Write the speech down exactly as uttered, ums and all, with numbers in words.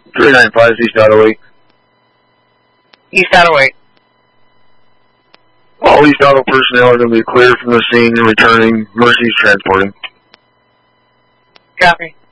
three nine five, East Ottawa. East Ottawa. All East Ottawa personnel are going to be cleared from the scene and returning. Mercy's transporting. Copy.